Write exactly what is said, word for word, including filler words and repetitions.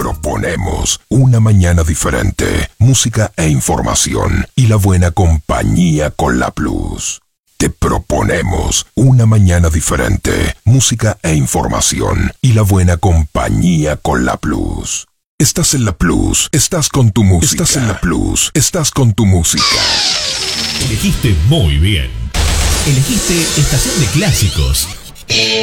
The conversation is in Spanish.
proponemos una mañana diferente, música e información y la buena compañía con La Plus. Te proponemos una mañana diferente, música e información y la buena compañía con La Plus. Estás en La Plus, estás con tu música. Estás en La Plus, estás con tu música. Elegiste muy bien. Elegiste Estación de Clásicos.